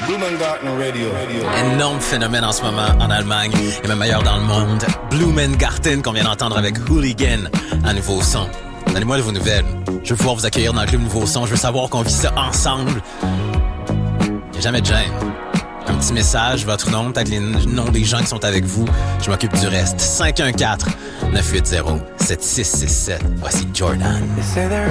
Blumengarten Radio. Énorme phénomène en ce moment en Allemagne et même ailleurs dans le monde. Blumengarten qu'on vient d'entendre avec Hooligan, un nouveau son. Donnez-moi de vos nouvelles. Je veux pouvoir vous accueillir dans le club Nouveau Son. Je veux savoir qu'on vit ça ensemble. Il n'y a jamais de gêne. Un petit message, votre nom, peut-être les noms des gens qui sont avec vous. Je m'occupe du reste. 514-980-7667. Voici Jordan.